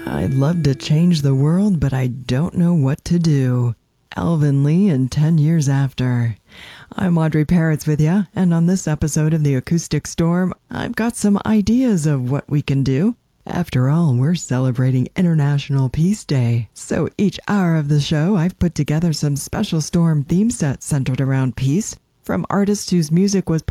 I'd love to change the world, but I don't know what to do. Alvin Lee and 10 Years After. I'm Audrey Parrots with you, and on this episode of The Acoustic Storm, I've got some ideas of what we can do. After all, we're celebrating International Peace Day, so each hour of the show I've put together some special Storm theme sets centered around peace, from artists whose music was